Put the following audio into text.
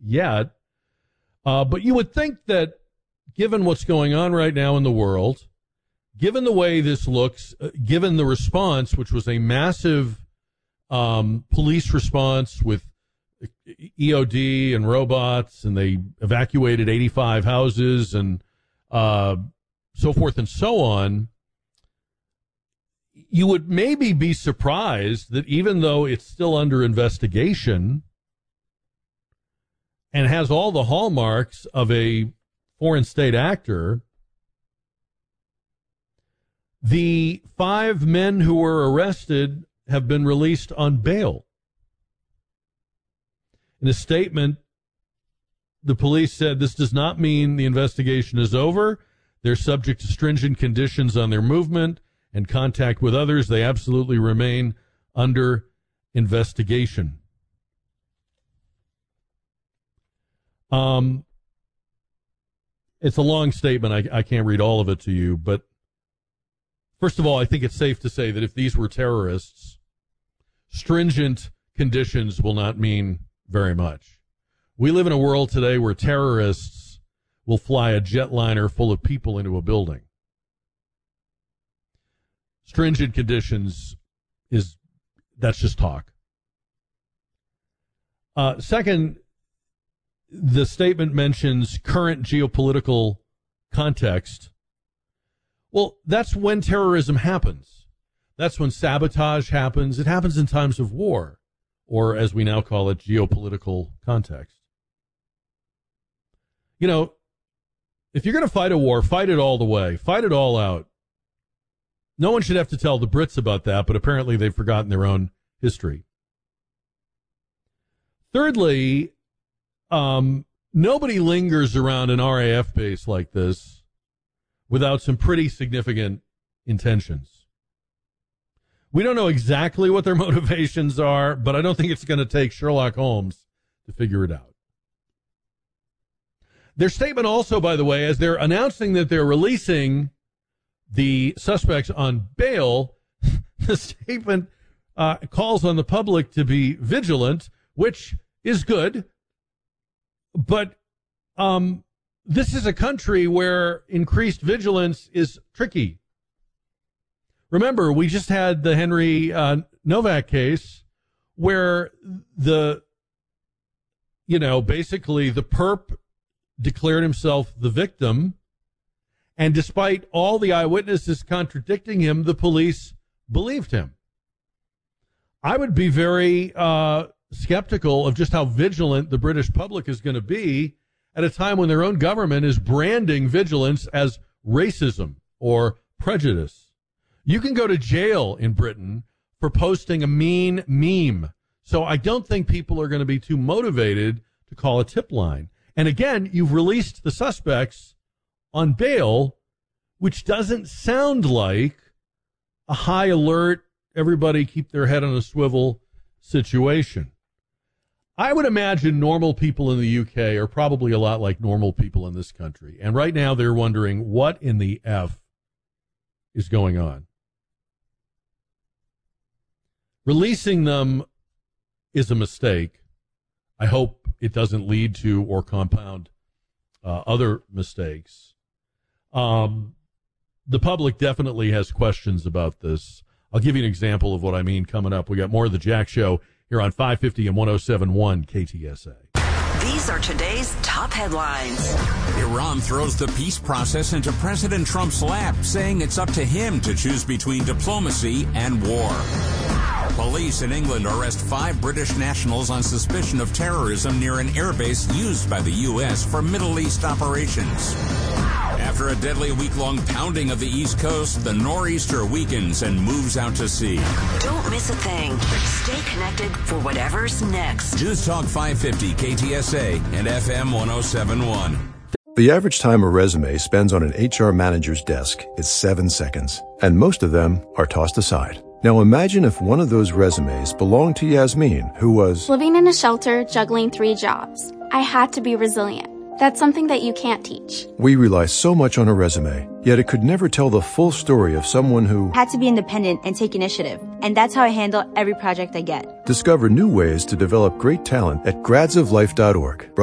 yet. But you would think that given what's going on right now in the world, given the way this looks, given the response, which was a massive police response with EOD and robots, and they evacuated 85 houses and so forth and so on, you would maybe be surprised that even though it's still under investigation and has all the hallmarks of a foreign state actor, the 5 men who were arrested have been released on bail. In a statement, the police said this does not mean the investigation is over. They're subject to stringent conditions on their movement and contact with others. They absolutely remain under investigation. It's a long statement. I can't read all of it to you, but first of all, I think it's safe to say that if these were terrorists, stringent conditions will not mean very much. We live in a world today where terrorists will fly a jetliner full of people into a building. Stringent conditions that's just talk. Second, the statement mentions current geopolitical context. Well, that's when terrorism happens. That's when sabotage happens. It happens in times of war, or as we now call it, geopolitical context. You know, if you're going to fight a war, fight it all the way. Fight it all out. No one should have to tell the Brits about that, but apparently they've forgotten their own history. Thirdly, nobody lingers around an RAF base like this without some pretty significant intentions. We don't know exactly what their motivations are, but I don't think it's going to take Sherlock Holmes to figure it out. Their statement also, by the way, as they're announcing that they're releasing the suspects on bail, the statement calls on the public to be vigilant, which is good. But this is a country where increased vigilance is tricky. Remember, we just had the Henry Novak case where basically the perp declared himself the victim, and despite all the eyewitnesses contradicting him, the police believed him. I would be very skeptical of just how vigilant the British public is going to be at a time when their own government is branding vigilance as racism or prejudice. You can go to jail in Britain for posting a mean meme. So I don't think people are going to be too motivated to call a tip line. And again, you've released the suspects on bail, which doesn't sound like a high alert, everybody keep their head on a swivel situation. I would imagine normal people in the UK are probably a lot like normal people in this country. And right now they're wondering what in the F is going on. Releasing them is a mistake. I hope it doesn't lead to or compound other mistakes. The public definitely has questions about this. I'll give you an example of what I mean coming up. We got more of the Jack Show here on 550 and 107.1 KTSA. These are today's top headlines. Iran throws the peace process into President Trump's lap, saying it's up to him to choose between diplomacy and war. Police in England arrest 5 British nationals on suspicion of terrorism near an airbase used by the U.S. for Middle East operations. After a deadly week-long pounding of the East Coast, the nor'easter weakens and moves out to sea. Don't miss a thing. Stay connected for whatever's next. News Talk 550 KTSA and FM 107.1. The average time a resume spends on an HR manager's desk is 7 seconds, and most of them are tossed aside. Now imagine if one of those resumes belonged to Yasmin, who was living in a shelter, juggling 3 jobs. I had to be resilient. That's something that you can't teach. We rely so much on a resume, yet it could never tell the full story of someone who had to be independent and take initiative. And that's how I handle every project I get. Discover new ways to develop great talent at gradsoflife.org.